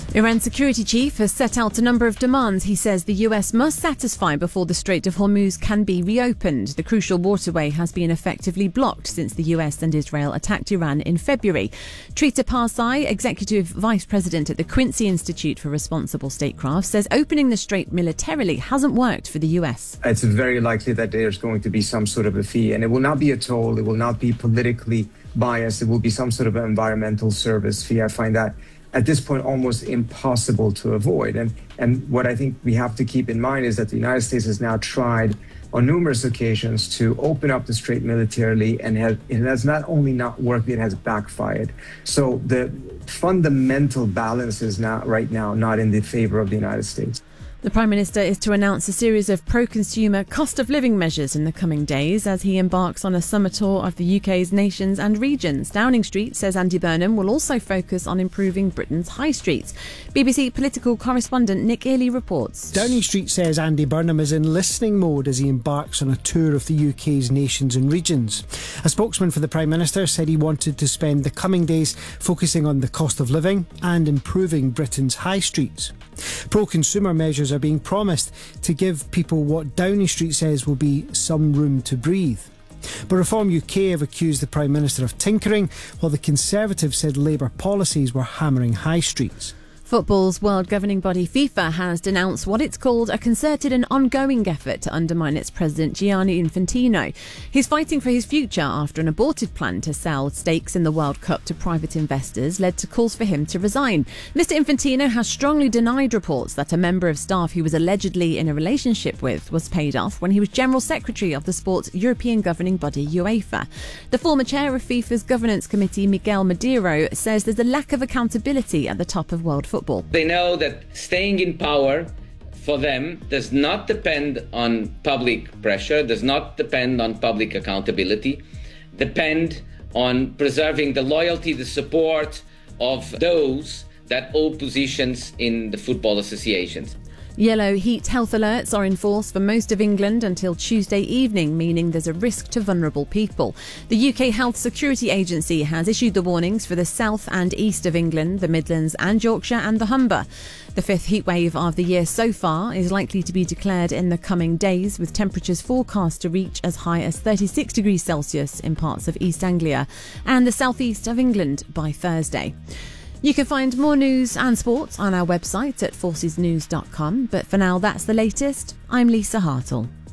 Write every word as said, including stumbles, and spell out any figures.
Iran's security chief has set out a number of demands he says the U S must satisfy before the Strait of Hormuz can be reopened. The crucial waterway has been effectively blocked since the U S and Israel attacked Iran in February. Trita Parsai, executive vice president at the Quincy Institute for Responsible Statecraft, says opening the strait militarily hasn't worked for the U S. It's very likely that there's going to be some sort of a fee, and it will not be a toll. It will not be politically biased. It will be some sort of an environmental service fee. I find that at this point almost impossible to avoid. And and what I think we have to keep in mind is that the United States has now tried on numerous occasions to open up the strait militarily, and has, it has not only not worked, it has backfired. So the fundamental balance is not right now not in the favor of the United States. The Prime Minister is to announce a series of pro-consumer cost of living measures in the coming days as he embarks on a summer tour of the U K's nations and regions. Downing Street says Andy Burnham will also focus on improving Britain's high streets. B B C political correspondent Nick Earley reports. Downing Street says Andy Burnham is in listening mode as he embarks on a tour of the U K's nations and regions. A spokesman for the Prime Minister said he wanted to spend the coming days focusing on the cost of living and improving Britain's high streets. Pro-consumer measures are being promised to give people what Downing Street says will be some room to breathe. But Reform U K have accused the Prime Minister of tinkering, while the Conservatives said Labour policies were hammering high streets. Football's world governing body FIFA has denounced what it's called a concerted and ongoing effort to undermine its president Gianni Infantino. He's fighting for his future after an aborted plan to sell stakes in the World Cup to private investors led to calls for him to resign. Mister Infantino has strongly denied reports that a member of staff he was allegedly in a relationship with was paid off when he was General Secretary of the sport's European governing body UEFA. The former chair of FIFA's governance committee, Miguel Madero, says there's a lack of accountability at the top of world football. Football. They know that staying in power for them does not depend on public pressure, does not depend on public accountability, depend on preserving the loyalty, the support of those that hold positions in the football associations. Yellow heat health alerts are in force for most of England until Tuesday evening, meaning there's a risk to vulnerable people. The U K Health Security Agency has issued the warnings for the south and east of England, the Midlands and Yorkshire and the Humber. The fifth heatwave of the year so far is likely to be declared in the coming days, with temperatures forecast to reach as high as thirty-six degrees Celsius in parts of East Anglia and the southeast of England by Thursday. You can find more news and sports on our website at forces news dot com. But for now, that's the latest. I'm Lisa Hartle.